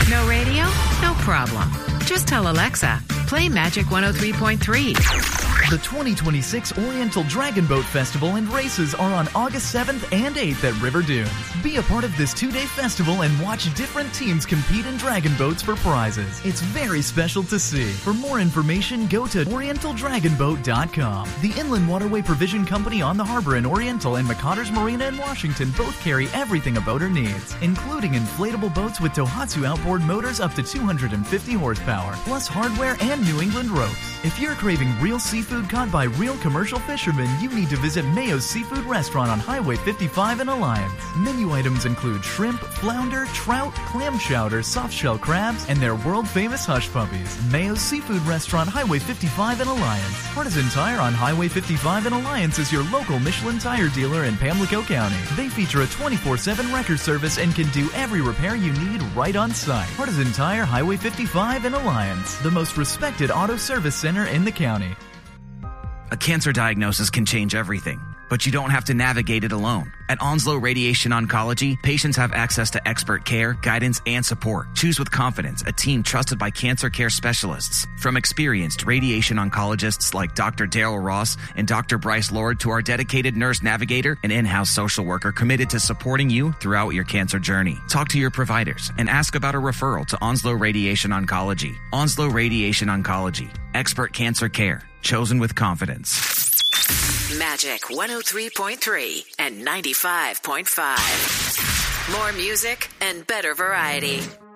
No radio? No problem. Just tell Alexa, play Magic 103.3. The 2026 Oriental Dragon Boat Festival and races are on August 7th and 8th at River Dunes. Be a part of this 2-day festival and watch different teams compete in dragon boats for prizes. It's very special to see. For more information, go to orientaldragonboat.com. The Inland Waterway Provision Company on the harbor in Oriental and McCotters Marina in Washington both carry everything a boater needs, including inflatable boats with Tohatsu outboard motors up to 250 horsepower, plus hardware and New England ropes. If you're craving real seafood caught by real commercial fishermen, you need to visit Mayo's Seafood Restaurant on Highway 55 in Alliance. Menu items include shrimp, flounder, trout, clam chowder, soft-shell crabs, and their world-famous hush puppies. Mayo's Seafood Restaurant, Highway 55 in Alliance. Partisan Tire on Highway 55 in Alliance is your local Michelin tire dealer in Pamlico County. They feature a 24/7 wrecker service and can do every repair you need right on site. Partisan Tire, Highway 55 in Alliance, the most respected auto service center in the county. A cancer diagnosis can change everything, but you don't have to navigate it alone. At Onslow Radiation Oncology, patients have access to expert care, guidance, and support. Choose with confidence a team trusted by cancer care specialists. From experienced radiation oncologists like Dr. Daryl Ross and Dr. Bryce Lord to our dedicated nurse navigator and in-house social worker committed to supporting you throughout your cancer journey. Talk to your providers and ask about a referral to Onslow Radiation Oncology. Onslow Radiation Oncology. Expert cancer care. Chosen with confidence. Magic 103.3 and 95.5. More music and better variety.